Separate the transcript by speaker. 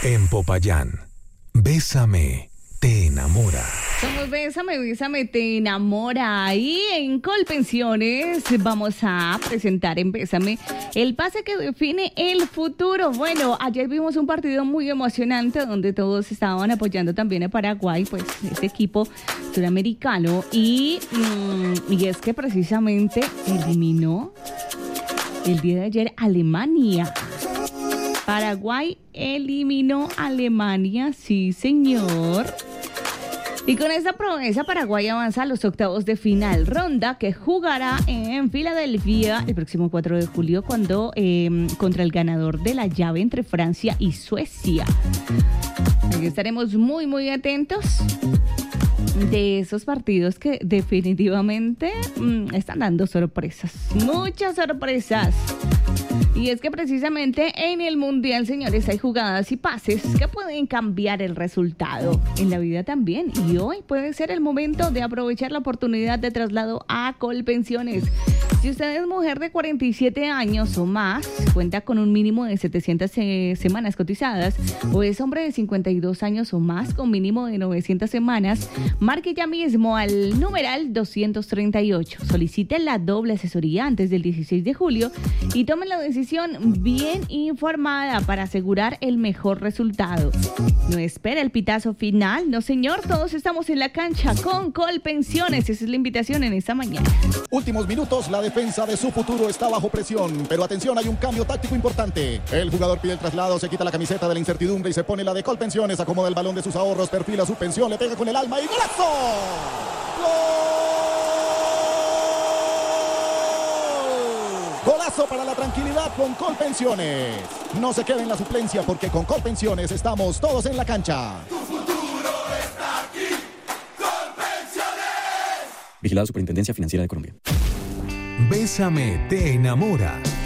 Speaker 1: En Popayán, Bésame, te enamora.
Speaker 2: Somos Bésame, Bésame, te enamora. Y en Colpensiones vamos a presentar en Bésame el pase que define el futuro. Bueno, ayer vimos un partido muy emocionante donde todos estaban apoyando también a Paraguay, pues este equipo suramericano. Y es que precisamente eliminó el día de ayer Alemania. Paraguay eliminó a Alemania, sí señor. Y con esta proeza, Paraguay avanza a los octavos de final, ronda que jugará en Filadelfia el próximo 4 de julio contra el ganador de la llave entre Francia y Suecia. Aquí estaremos muy, muy atentos de esos partidos que definitivamente están dando sorpresas, muchas sorpresas. Y es que precisamente en el Mundial, señores, hay jugadas y pases que pueden cambiar el resultado. En la vida también. Y hoy puede ser el momento de aprovechar la oportunidad de traslado a Colpensiones. Si usted es mujer de 47 años o más, cuenta con un mínimo de 700 semanas cotizadas, o es hombre de 52 años o más con mínimo de 900 semanas, marque ya mismo al numeral 238. Solicite la doble asesoría antes del 16 de julio y tome la decisión bien informada para asegurar el mejor resultado. No espera el pitazo final, no señor, todos estamos en la cancha con Colpensiones. Esa es la invitación en esta mañana.
Speaker 3: Últimos minutos, la defensa de su futuro está bajo presión, pero atención, hay un cambio táctico importante. El jugador pide el traslado, se quita la camiseta de la incertidumbre y se pone la de Colpensiones, acomoda el balón de sus ahorros, perfila su pensión, le pega con el alma y ¡golazo! Golazo para la tranquilidad con Colpensiones. No se quede en la suplencia porque con Colpensiones estamos todos en la cancha.
Speaker 4: Tu futuro está aquí. Colpensiones.
Speaker 5: Vigilada Superintendencia Financiera de Colombia.
Speaker 1: Bésame, te enamora.